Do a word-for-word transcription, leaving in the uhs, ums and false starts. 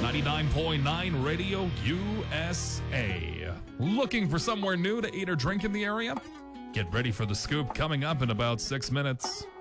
ninety-nine point nine Radio U S A. Looking for somewhere new to eat or drink in the area? Get ready for the scoop coming up in about six minutes.